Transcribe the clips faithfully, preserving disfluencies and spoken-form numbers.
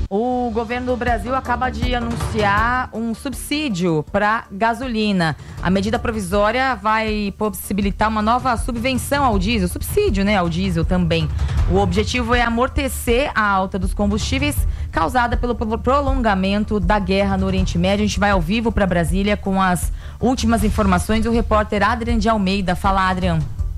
O governo do Brasil acaba de anunciar um subsídio para gasolina. A medida provisória vai possibilitar uma nova subvenção ao diesel, subsídio, né, ao diesel também. O objetivo é amortecer a alta dos combustíveis causada pelo prolongamento da guerra no Oriente Médio. A gente vai ao vivo para Brasília com as últimas informações. O repórter Adrian de Almeida. Fala, Adrian.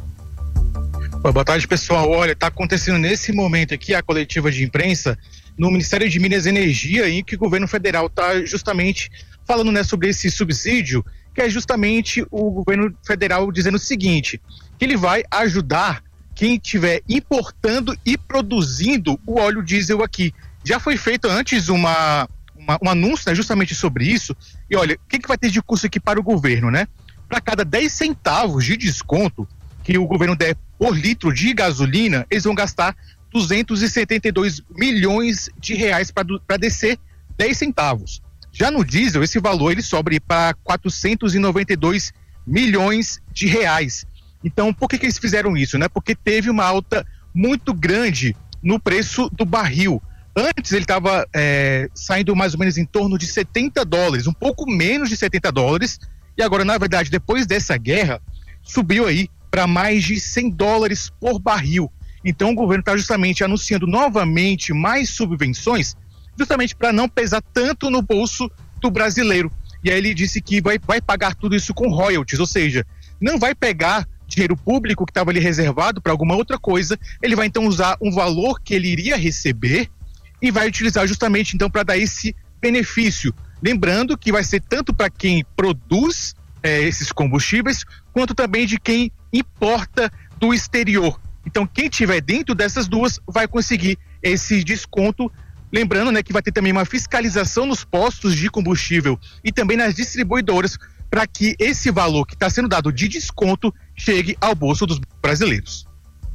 Boa tarde, pessoal. Olha, está acontecendo nesse momento aqui a coletiva de imprensa no Ministério de Minas e Energia, em que o governo federal está justamente falando, né, sobre esse subsídio, que é justamente o governo federal dizendo o seguinte, que ele vai ajudar quem estiver importando e produzindo o óleo diesel aqui. Já foi feito antes uma, uma, um anúncio, né, justamente sobre isso, e olha, o que, que vai ter de custo aqui para o governo, né? Para cada dez centavos de desconto que o governo der por litro de gasolina, eles vão gastar duzentos e setenta e dois milhões de reais para descer dez centavos. Já no diesel, esse valor ele sobe para quatrocentos e noventa e dois milhões de reais. Então, por que que eles fizeram isso, né? Porque teve uma alta muito grande no preço do barril. Antes ele estava é, saindo mais ou menos em torno de setenta dólares, um pouco menos de setenta dólares, e agora, na verdade, depois dessa guerra, subiu aí para mais de cem dólares por barril. Então o governo está justamente anunciando novamente mais subvenções, justamente para não pesar tanto no bolso do brasileiro. E aí ele disse que vai, vai pagar tudo isso com royalties, ou seja, não vai pegar dinheiro público que estava ali reservado para alguma outra coisa, ele vai então usar um valor que ele iria receber e vai utilizar justamente então para dar esse benefício. Lembrando que vai ser tanto para quem produz é, esses combustíveis, quanto também de quem importa do exterior. Então, quem estiver dentro dessas duas vai conseguir esse desconto. Lembrando, né, que vai ter também uma fiscalização nos postos de combustível e também nas distribuidoras para que esse valor que está sendo dado de desconto chegue ao bolso dos brasileiros.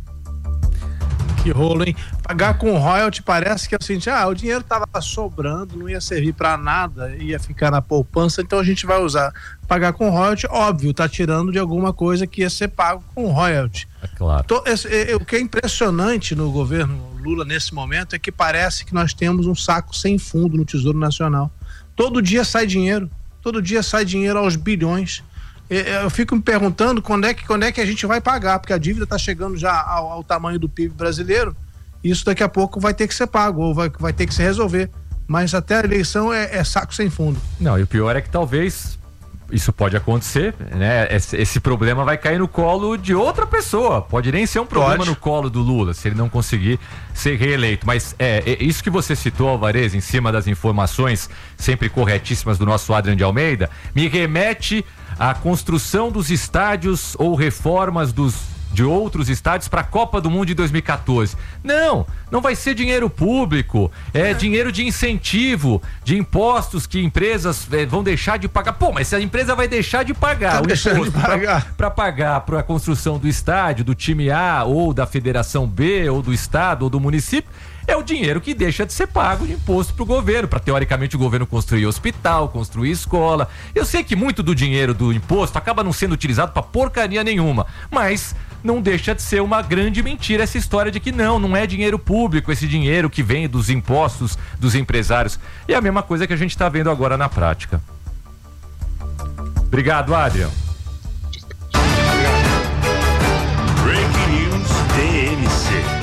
Que rolo, hein? Pagar com royalty parece que é o seguinte, ah, o dinheiro estava sobrando, não ia servir para nada, ia ficar na poupança, então a gente vai usar. Pagar com royalty, óbvio, tá tirando de alguma coisa que ia ser pago com royalty. É claro. Tô, esse, é, o que é impressionante no governo Lula nesse momento é que parece que nós temos um saco sem fundo no Tesouro Nacional. Todo dia sai dinheiro, todo dia sai dinheiro aos bilhões. Eu fico me perguntando quando é que, quando é que a gente vai pagar, porque a dívida está chegando já ao, ao tamanho do P I B brasileiro, e isso daqui a pouco vai ter que ser pago, ou vai, vai ter que se resolver. Mas até a eleição é, é saco sem fundo. Não, e o pior é que talvez isso pode acontecer, né? Esse, esse problema vai cair no colo de outra pessoa. Pode nem ser um problema pode. no colo do Lula, se ele não conseguir ser reeleito. Mas é, é isso que você citou, Alvarez, em cima das informações sempre corretíssimas do nosso Adrian de Almeida, me remete à construção dos estádios ou reformas dos de outros estádios para a Copa do Mundo de dois mil e quatorze. Não, não vai ser dinheiro público, é, é. dinheiro de incentivo, de impostos que empresas é, vão deixar de pagar. Pô, mas se a empresa vai deixar de pagar tá o imposto para pagar para a construção do estádio, do time A ou da Federação B ou do estado ou do município, é o dinheiro que deixa de ser pago de imposto pro governo, para teoricamente o governo construir hospital, construir escola. Eu sei que muito do dinheiro do imposto acaba não sendo utilizado para porcaria nenhuma, mas não deixa de ser uma grande mentira essa história de que não, não é dinheiro público, esse dinheiro que vem dos impostos dos empresários. E é a mesma coisa que a gente está vendo agora na prática. Obrigado, Adrian. Breaking News T M C.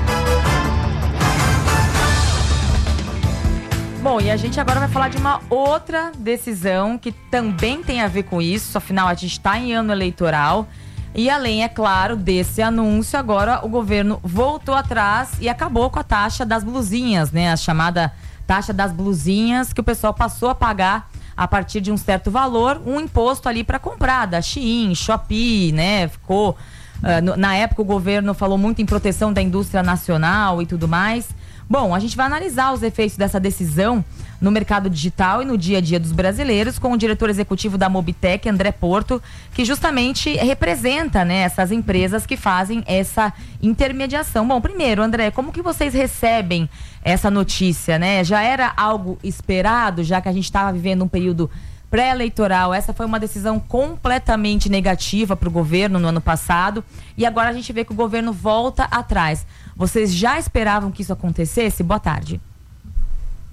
Bom, e a gente agora vai falar de uma outra decisão que também tem a ver com isso, afinal a gente está em ano eleitoral e além, é claro, desse anúncio, agora o governo voltou atrás e acabou com a taxa das blusinhas, né? A chamada taxa das blusinhas, que o pessoal passou a pagar a partir de um certo valor, um imposto ali para comprar, da Shein, Shopee, né? Ficou, uh, no, na época o governo falou muito em proteção da indústria nacional e tudo mais. Bom, a gente vai analisar os efeitos dessa decisão no mercado digital e no dia a dia dos brasileiros com o diretor executivo da Mobitech, André Porto, que justamente representa, né, essas empresas que fazem essa intermediação. Bom, primeiro, André, como que vocês recebem essa notícia, né? Já era algo esperado, já que a gente estava vivendo um período pré-eleitoral? Essa foi uma decisão completamente negativa para o governo no ano passado e agora a gente vê que o governo volta atrás. Vocês já esperavam que isso acontecesse? Boa tarde.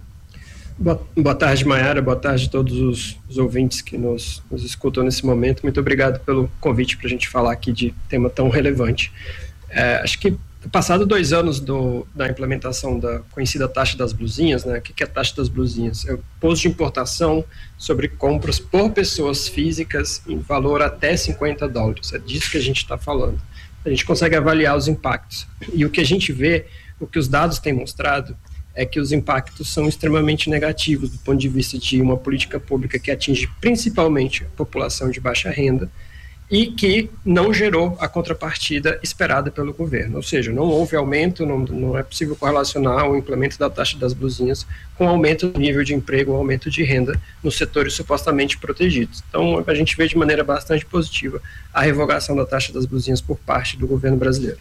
Boa, boa tarde, Mayara, boa tarde a todos os, os ouvintes que nos, nos escutam nesse momento. Muito obrigado pelo convite para a gente falar aqui de tema tão relevante. É, acho que passado dois anos do, da implementação da conhecida taxa das blusinhas, né? O que é a taxa das blusinhas? É o imposto de importação sobre compras por pessoas físicas em valor até cinquenta dólares. É disso que a gente está falando. A gente consegue avaliar os impactos. E o que a gente vê, o que os dados têm mostrado, é que os impactos são extremamente negativos do ponto de vista de uma política pública que atinge principalmente a população de baixa renda e que não gerou a contrapartida esperada pelo governo. Ou seja, não houve aumento, não, não é possível correlacionar o implemento da taxa das blusinhas com o aumento do nível de emprego, o aumento de renda nos setores supostamente protegidos. Então, a gente vê de maneira bastante positiva a revogação da taxa das blusinhas por parte do governo brasileiro.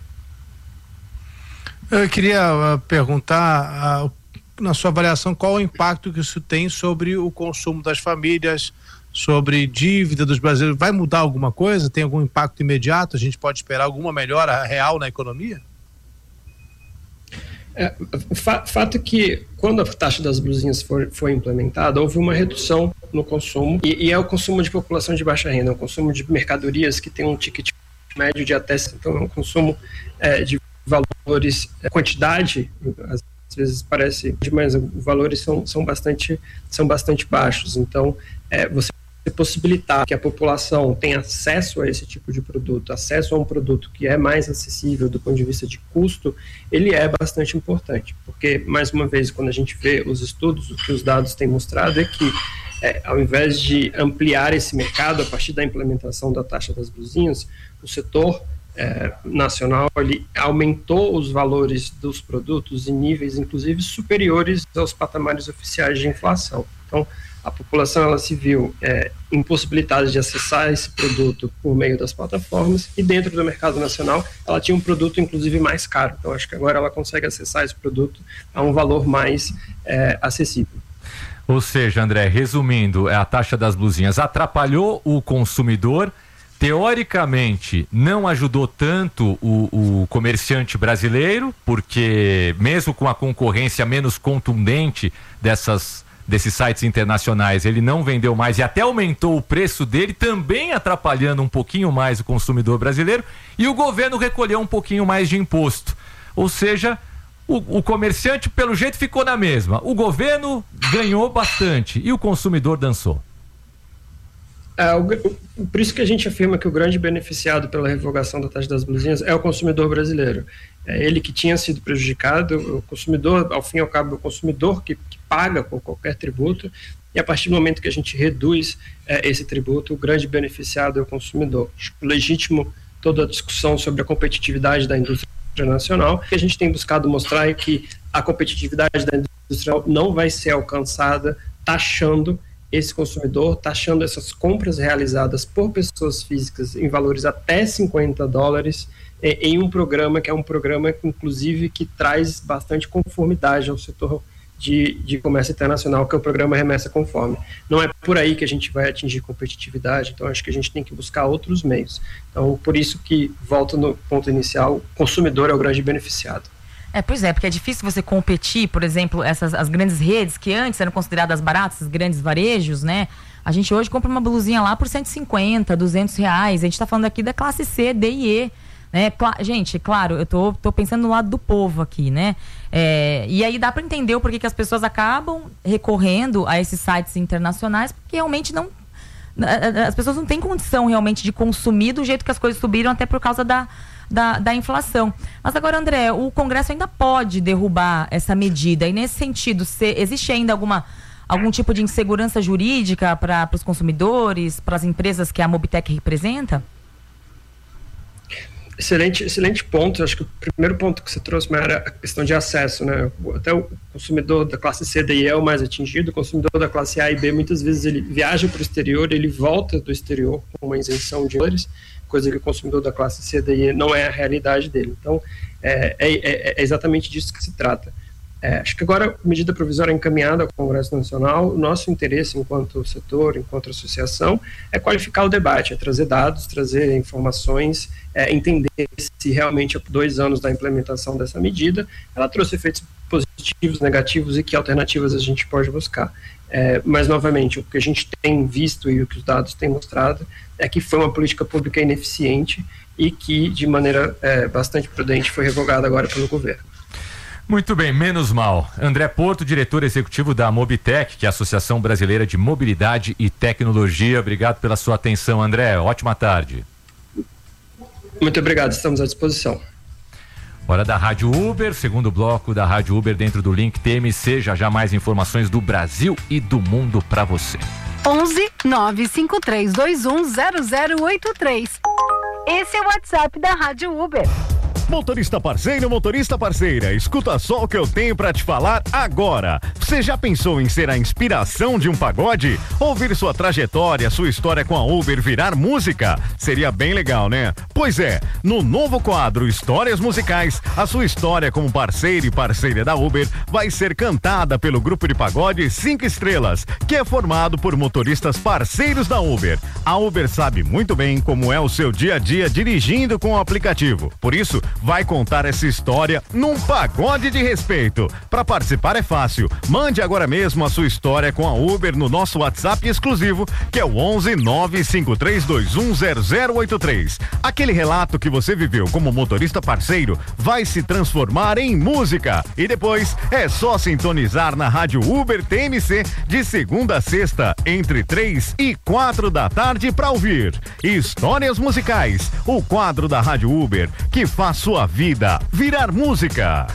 Eu queria uh, perguntar, uh, na sua avaliação, qual o impacto que isso tem sobre o consumo das famílias, sobre dívida dos brasileiros. Vai mudar alguma coisa? Tem algum impacto imediato? A gente pode esperar alguma melhora real na economia? É, o fa- fato é que, quando a taxa das blusinhas for, foi implementada, houve uma redução no consumo, e, e é o consumo de população de baixa renda, é o consumo de mercadorias que tem um ticket médio de até... Então, é um consumo é, de valores, a quantidade às vezes parece, mas os valores são, são, bastante, são bastante baixos. Então, é, você possibilitar que a população tenha acesso a esse tipo de produto, acesso a um produto que é mais acessível do ponto de vista de custo, ele é bastante importante, porque, mais uma vez, quando a gente vê os estudos, o que os dados têm mostrado é que, é, ao invés de ampliar esse mercado a partir da implementação da taxa das blusinhas, o setor É, nacional, ele aumentou os valores dos produtos em níveis, inclusive, superiores aos patamares oficiais de inflação. Então, a população ela se viu é, impossibilitada de acessar esse produto por meio das plataformas, e dentro do mercado nacional ela tinha um produto, inclusive, mais caro. Então, acho que agora ela consegue acessar esse produto a um valor mais é, acessível. Ou seja, André, resumindo, a taxa das blusinhas atrapalhou o consumidor. Teoricamente, não ajudou tanto o, o comerciante brasileiro, porque mesmo com a concorrência menos contundente dessas, desses sites internacionais, ele não vendeu mais e até aumentou o preço dele, também atrapalhando um pouquinho mais o consumidor brasileiro, e o governo recolheu um pouquinho mais de imposto. Ou seja, o, o comerciante, pelo jeito, ficou na mesma. O governo ganhou bastante e o consumidor dançou. É, o, o, por isso que a gente afirma que o grande beneficiado pela revogação da taxa das blusinhas é o consumidor brasileiro. É ele que tinha sido prejudicado, o consumidor, ao fim e ao cabo, o consumidor que, que paga por qualquer tributo, e a partir do momento que a gente reduz é, esse tributo, o grande beneficiado é o consumidor. Acho legítimo toda a discussão sobre a competitividade da indústria nacional. O que a gente tem buscado mostrar é que a competitividade da indústria não vai ser alcançada taxando esse consumidor, taxando essas compras realizadas por pessoas físicas em valores até cinquenta dólares eh, em um programa que é um programa, inclusive, que traz bastante conformidade ao setor de, de comércio internacional, que é o programa Remessa Conforme. Não é por aí que a gente vai atingir competitividade, então acho que a gente tem que buscar outros meios. Então, por isso que, volta no ponto inicial, o consumidor é o grande beneficiado. É, pois é, porque é difícil você competir, por exemplo, essas as grandes redes que antes eram consideradas baratas, os grandes varejos, né? A gente hoje compra uma blusinha lá por cento e cinquenta, duzentos reais. A gente tá falando aqui da classe C, D e E, né? Cla- gente, claro, eu tô, tô pensando no lado do povo aqui, né? É, e aí dá para entender o porquê que as pessoas acabam recorrendo a esses sites internacionais, porque realmente não... As pessoas não têm condição realmente de consumir do jeito que as coisas subiram, até por causa da... Da, da inflação. Mas agora, André, o Congresso ainda pode derrubar essa medida, e nesse sentido, se, existe ainda alguma, algum tipo de insegurança jurídica para os consumidores, para as empresas que a Mobitech representa? Excelente, excelente ponto. Acho que o primeiro ponto que você trouxe, Mayara, é a questão de acesso, né? Até o consumidor da classe C, D e E é o mais atingido. O consumidor da classe A e B, muitas vezes ele viaja para o exterior, ele volta do exterior com uma isenção de dólares, coisa que o consumidor da classe C, D e E não é a realidade dele. Então, é, é, é exatamente disso que se trata. É, acho que agora a medida provisória encaminhada ao Congresso Nacional, o nosso interesse enquanto setor, enquanto associação, é qualificar o debate, é trazer dados, trazer informações, é, entender se realmente há dois anos da implementação dessa medida, ela trouxe efeitos positivos, negativos e que alternativas a gente pode buscar. É, mas, novamente, o que a gente tem visto e o que os dados têm mostrado é que foi uma política pública ineficiente e que, de maneira é, bastante prudente, foi revogada agora pelo governo. Muito bem, menos mal. André Porto, diretor executivo da Mobitec, que é a Associação Brasileira de Mobilidade e Tecnologia. Obrigado pela sua atenção, André. Ótima tarde. Muito obrigado, estamos à disposição. Hora da Rádio Uber, segundo bloco da Rádio Uber dentro do link T M C. Já já mais informações do Brasil e do mundo para você. onze nove cinco três dois um zero zero oito três. Esse é o WhatsApp da Rádio Uber. Motorista parceiro, motorista parceira, escuta só o que eu tenho pra te falar agora. Você já pensou em ser a inspiração de um pagode? Ouvir sua trajetória, sua história com a Uber virar música? Seria bem legal, né? Pois é, no novo quadro Histórias Musicais, a sua história como parceiro e parceira da Uber vai ser cantada pelo grupo de pagode Cinco Estrelas, que é formado por motoristas parceiros da Uber. A Uber sabe muito bem como é o seu dia a dia dirigindo com o aplicativo. Por isso, vai contar essa história num pagode de respeito. Para participar é fácil. Mande agora mesmo a sua história com a Uber no nosso WhatsApp exclusivo, que é o onze nove cinco três dois um zero zero oito três. Aquele relato que você viveu como motorista parceiro vai se transformar em música. E depois é só sintonizar na Rádio Uber T M C de segunda a sexta, entre três e quatro da tarde para ouvir Histórias Musicais, o quadro da Rádio Uber que faz sua vida virar música.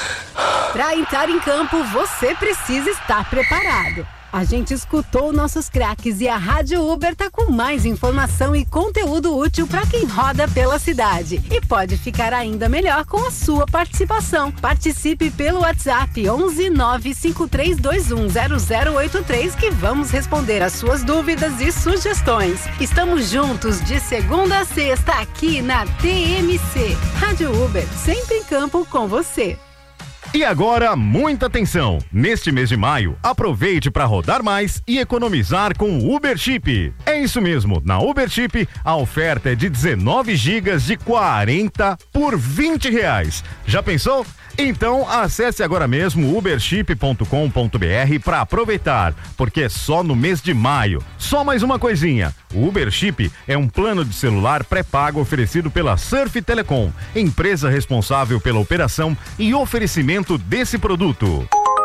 Para entrar em campo, você precisa estar preparado. A gente escutou nossos craques e a Rádio Uber tá com mais informação e conteúdo útil para quem roda pela cidade. E pode ficar ainda melhor com a sua participação. Participe pelo WhatsApp onze nove cinco três dois um zero zero oito três que vamos responder as suas dúvidas e sugestões. Estamos juntos de segunda a sexta aqui na T M C. Rádio Uber, sempre em campo com você. E agora, muita atenção! Neste mês de maio, aproveite para rodar mais e economizar com o Uber Chip. É isso mesmo, na Uber Chip, a oferta é de dezenove gigas de quarenta por vinte reais. Já pensou? Então, acesse agora mesmo uberchip ponto com ponto b r para aproveitar, porque é só no mês de maio. Só mais uma coisinha, o Uber Chip é um plano de celular pré-pago oferecido pela Surf Telecom, empresa responsável pela operação e oferecimento desse produto.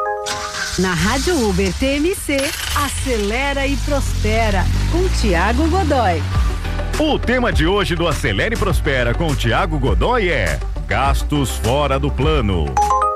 Na Rádio Uber T M C, acelera e prospera, com Tiago Godoy. O tema de hoje do Acelera e Prospera com o Tiago Godoy é gastos fora do plano.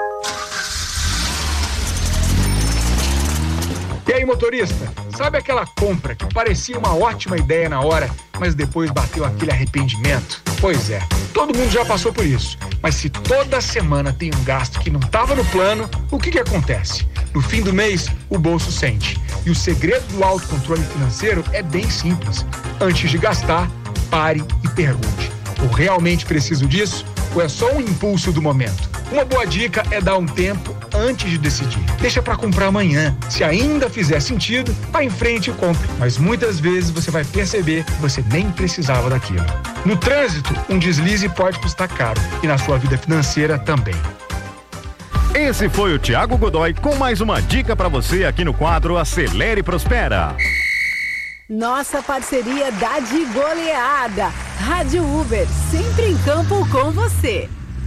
E aí, motorista, sabe aquela compra que parecia uma ótima ideia na hora, mas depois bateu aquele arrependimento? Pois é, todo mundo já passou por isso. Mas se toda semana tem um gasto que não estava no plano, o que que acontece? No fim do mês, o bolso sente. E o segredo do autocontrole financeiro é bem simples. Antes de gastar, pare e pergunte: eu realmente preciso disso? Ou é só um impulso do momento? Uma boa dica é dar um tempo antes de decidir. Deixa para comprar amanhã. Se ainda fizer sentido, vá em frente e compre. Mas muitas vezes você vai perceber que você nem precisava daquilo. No trânsito, um deslize pode custar caro. E na sua vida financeira também. Esse foi o Tiago Godoy com mais uma dica para você aqui no quadro Acelera e Prospera. Nossa parceria dá de goleada. Rádio Uber, sempre em campo com você.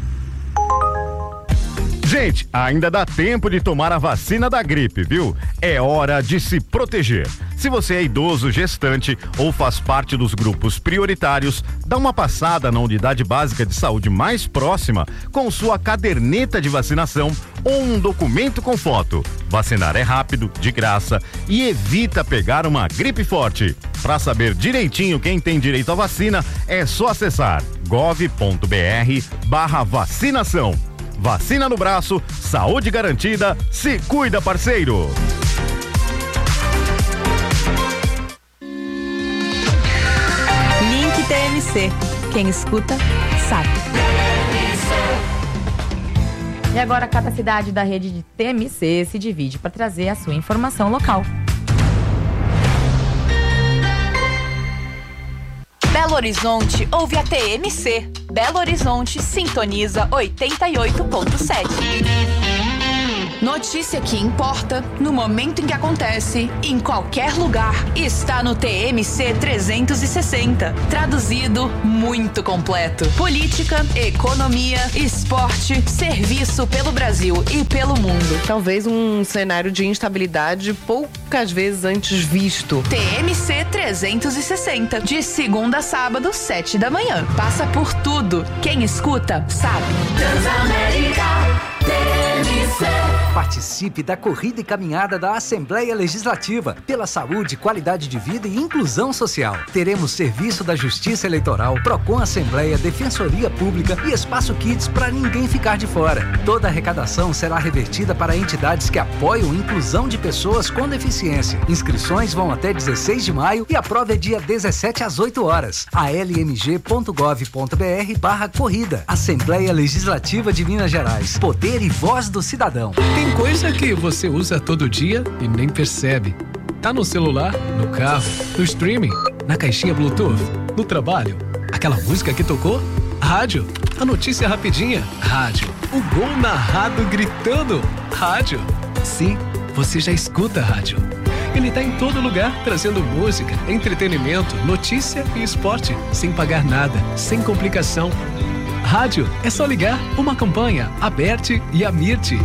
Gente, ainda dá tempo de tomar a vacina da gripe, viu? É hora de se proteger. Se você é idoso, gestante ou faz parte dos grupos prioritários, dá uma passada na unidade básica de saúde mais próxima com sua caderneta de vacinação ou um documento com foto. Vacinar é rápido, de graça e evita pegar uma gripe forte. Para saber direitinho quem tem direito à vacina, é só acessar gov ponto br barra vacinação. Vacina no braço, saúde garantida, se cuida, parceiro. Link T M C. Quem escuta, sabe. E agora cada cidade da rede de T M C se divide para trazer a sua informação local. Belo Horizonte ouve a T M C. Belo Horizonte sintoniza oitenta e oito ponto sete. Notícia que importa, no momento em que acontece, em qualquer lugar, está no T M C trezentos e sessenta. Traduzido, muito completo. Política, economia, esporte, serviço pelo Brasil e pelo mundo. Talvez um cenário de instabilidade poucas vezes antes visto. T M C trezentos e sessenta, de segunda a sábado, sete da manhã. Passa por tudo. Quem escuta, sabe. Transamérica T M C. Participe da corrida e caminhada da Assembleia Legislativa pela saúde, qualidade de vida e inclusão social. Teremos serviço da Justiça Eleitoral, Procon Assembleia, Defensoria Pública e Espaço Kids para ninguém ficar de fora. Toda a arrecadação será revertida para entidades que apoiam a inclusão de pessoas com deficiência. Inscrições vão até dezesseis de maio e a prova é dia dezessete às oito horas. a l m g ponto gov ponto b r barra corrida. Assembleia Legislativa de Minas Gerais. Poder e voz do cidadão. Tem coisa que você usa todo dia e nem percebe. Tá no celular, no carro, no streaming, na caixinha Bluetooth, no trabalho. Aquela música que tocou? Rádio. A notícia rapidinha? Rádio. O gol narrado gritando? Rádio. Sim, você já escuta rádio. Ele tá em todo lugar, trazendo música, entretenimento, notícia e esporte, sem pagar nada, sem complicação. Rádio, é só ligar uma campanha, Aberte e Amirte.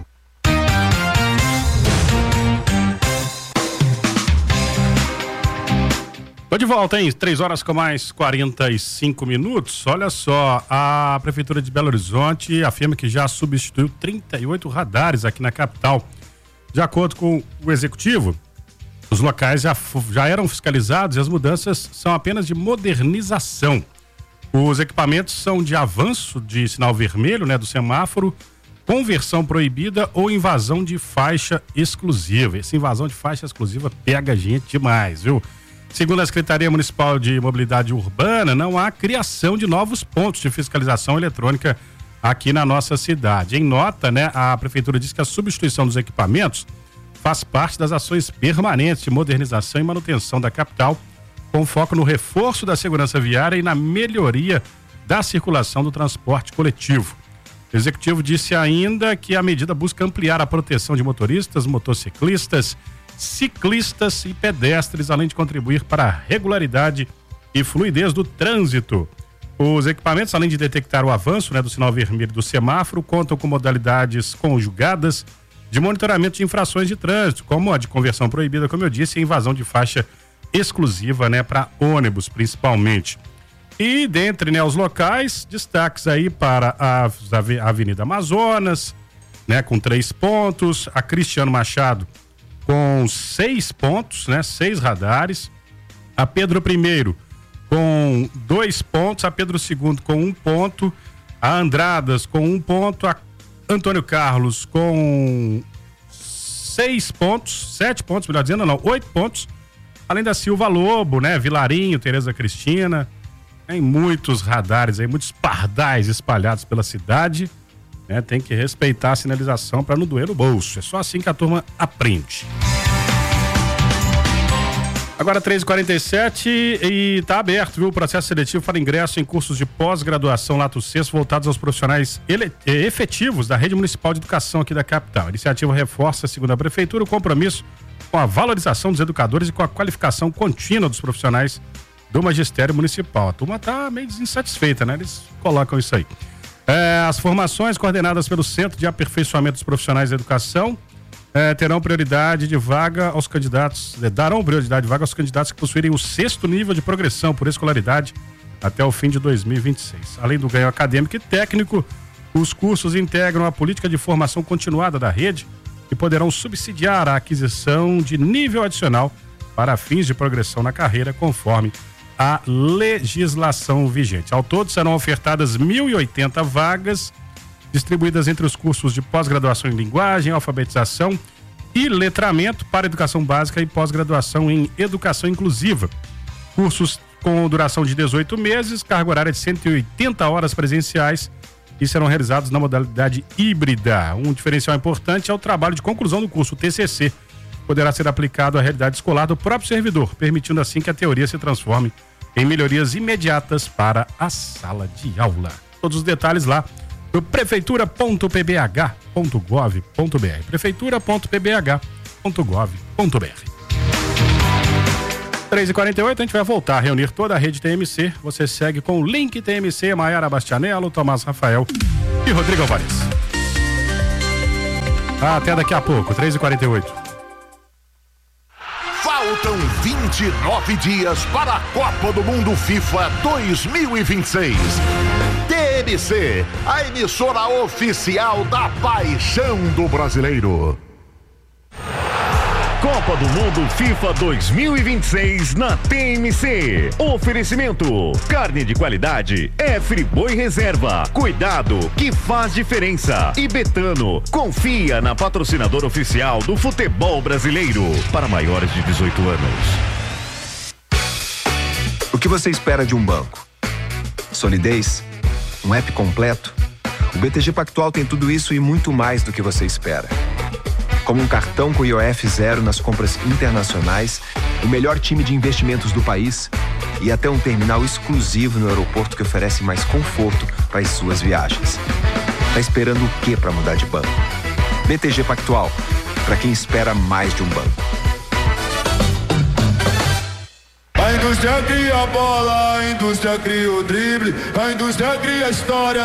Tô de volta, hein? Três horas com mais quarenta e cinco minutos. Olha só, a Prefeitura de Belo Horizonte afirma que já substituiu trinta e oito radares aqui na capital. De acordo com o Executivo, os locais já, já eram fiscalizados e as mudanças são apenas de modernização. Os equipamentos são de avanço de sinal vermelho, né, do semáforo, conversão proibida ou invasão de faixa exclusiva. Essa invasão de faixa exclusiva pega a gente demais, viu? Segundo a Secretaria Municipal de Mobilidade Urbana, não há criação de novos pontos de fiscalização eletrônica aqui na nossa cidade. Em nota, né, a Prefeitura diz que a substituição dos equipamentos faz parte das ações permanentes de modernização e manutenção da capital, com foco no reforço da segurança viária e na melhoria da circulação do transporte coletivo. O Executivo disse ainda que a medida busca ampliar a proteção de motoristas, motociclistas, ciclistas e pedestres, além de contribuir para a regularidade e fluidez do trânsito. Os equipamentos, além de detectar o avanço, né, do sinal vermelho do semáforo, contam com modalidades conjugadas de monitoramento de infrações de trânsito, como a de conversão proibida, como eu disse, e invasão de faixa exclusiva, né, para ônibus, principalmente. E dentre, né, os locais, destaques aí para a, a Avenida Amazonas, né, com três pontos, a Cristiano Machado com seis pontos, né, seis radares, a Pedro I com dois pontos, a Pedro segundo com um ponto, a Andradas com um ponto, a Antônio Carlos com seis pontos, sete pontos, melhor dizendo, não, oito pontos, além da Silva Lobo, né, Vilarinho, Tereza Cristina, tem muitos radares aí, muitos pardais espalhados pela cidade, né, tem que respeitar a sinalização para não doer no bolso, é só assim que a turma aprende. Agora três e quarenta e sete e tá aberto, viu, o processo seletivo para ingresso em cursos de pós-graduação Lato Senso voltados aos profissionais ele, efetivos da Rede Municipal de Educação aqui da capital. A iniciativa reforça, segundo a Prefeitura, o compromisso com a valorização dos educadores e com a qualificação contínua dos profissionais do magistério municipal. A turma tá meio insatisfeita, né? Eles colocam isso aí. É, as formações coordenadas pelo Centro de Aperfeiçoamento dos Profissionais da Educação É, terão prioridade de vaga aos candidatos, é, darão prioridade de vaga aos candidatos que possuírem o sexto nível de progressão por escolaridade até o fim de dois mil e vinte e seis. Além do ganho acadêmico e técnico, os cursos integram a política de formação continuada da rede e poderão subsidiar a aquisição de nível adicional para fins de progressão na carreira, conforme a legislação vigente. Ao todo, serão ofertadas mil e oitenta vagas, distribuídas entre os cursos de pós-graduação em linguagem, alfabetização e letramento para educação básica e pós-graduação em educação inclusiva. Cursos com duração de dezoito meses, carga horária de cento e oitenta horas presenciais e serão realizados na modalidade híbrida. Um diferencial importante é o trabalho de conclusão do curso, o T C C. Poderá ser aplicado à realidade escolar do próprio servidor, permitindo assim que a teoria se transforme em melhorias imediatas para a sala de aula. Todos os detalhes lá no prefeitura ponto p b h ponto gov ponto br. prefeitura ponto p b h ponto gov ponto br. três e quarenta e oito, a gente vai voltar a reunir toda a rede T M C. Você segue com o link T M C, Maiara Bastianello, Tomás Rafael e Rodrigo Alvarez. Até daqui a pouco, três e quarenta e oito. Faltam vinte e nove dias para a Copa do Mundo FIFA dois mil e vinte e seis. T M C, a emissora oficial da paixão do brasileiro. Copa do Mundo FIFA dois mil e vinte e seis na T M C. Oferecimento: carne de qualidade é Friboi Reserva. Cuidado que faz diferença. E Betano, confia na patrocinadora oficial do futebol brasileiro. Para maiores de dezoito anos. O que você espera de um banco? Solidez? Um app completo? O B T G Pactual tem tudo isso e muito mais do que você espera. Como um cartão com I O F zero nas compras internacionais, o melhor time de investimentos do país e até um terminal exclusivo no aeroporto que oferece mais conforto para as suas viagens. Tá esperando o quê para mudar de banco? B T G Pactual, para quem espera mais de um banco. A indústria cria a bola, a indústria cria o drible, a indústria cria a história.